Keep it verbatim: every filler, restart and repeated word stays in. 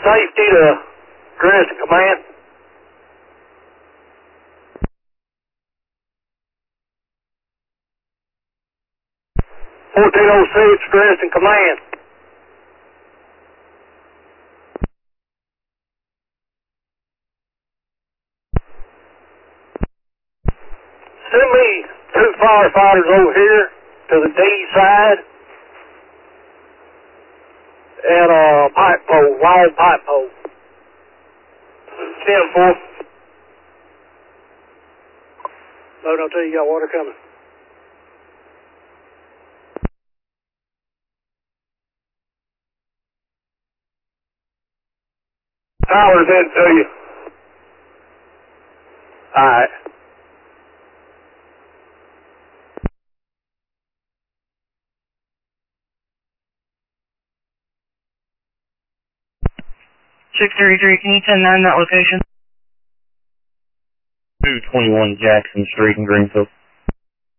safety to Crescent Command. fourteen oh six, Crescent Command. Send me two firefighters over here to the D side and a pipe pole, long pipe pole. ten four. Load, I'll tell you, you got water coming. Tyler's in to you. Alright. six thirty-three, can you ten nine that location? two twenty-one Jackson Street in Greenfield.